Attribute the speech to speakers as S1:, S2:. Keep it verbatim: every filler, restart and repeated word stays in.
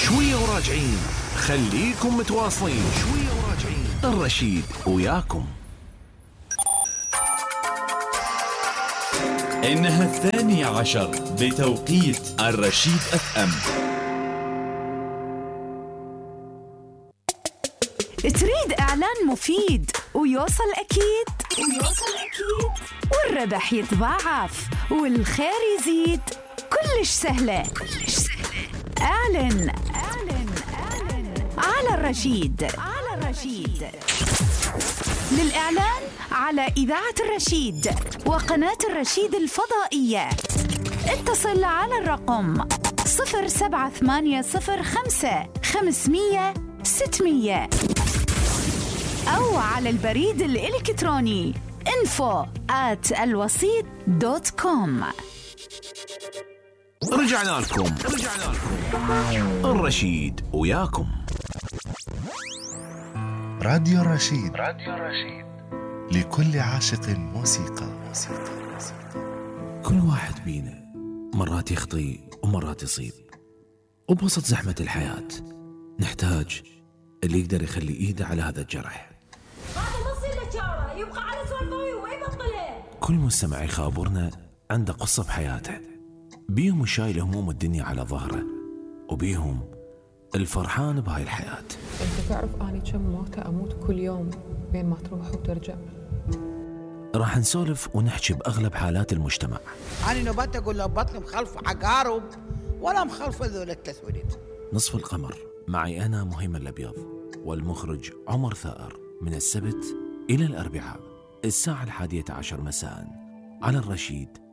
S1: شوية وراجعين، خليكم متواصلين. شوية وراجعين، الرشيد وياكم.
S2: إنها الثانية عشر بتوقيت الرشيد اف ام.
S3: تريد إعلان مفيد ويوصل أكيد ويوصل أكيد والربح يتضاعف والخير يزيد؟ كلش سهلة كلش سهلة. أعلن أعلن أعلن على الرشيد على الرشيد. للإعلان على إذاعة الرشيد وقناة الرشيد الفضائية اتصل على الرقم صفر سبعة ثمانية صفر خمسة خمسمية ستمية أو على البريد الإلكتروني info at الوسيط دوت كوم.
S1: رجعنا لكم رجعنا لكم الرشيد وياكم.
S4: راديو الرشيد، راديو الرشيد لكل عاشق موسيقى. موسيقى موسيقى.
S1: كل واحد بينا مرات يخطي ومرات يصيب، وبوسط زحمة الحياة نحتاج اللي يقدر يخلي ايده على هذا الجرح.
S5: هذا نص الاشاره يبقى على سوالفه ويبطله.
S1: كل مستمع يخابرنا عنده قصة بحياته، بيهم شايل هموم الدنيا على ظهره، وبيهم الفرحان بهاي الحياة.
S6: انت تعرف اني كم موتة اموت كل يوم بين ما تروح وترجع.
S1: راح نسولف ونحكي باغلب حالات المجتمع.
S7: انا نبات اقول له بطني مخلف عقارب ولا مخلف ذول التسويلات.
S1: نصف القمر معي انا مهيمن الابيض والمخرج عمر ثائر، من السبت الى الاربعاء الساعة الحادية عشر مساء على الرشيد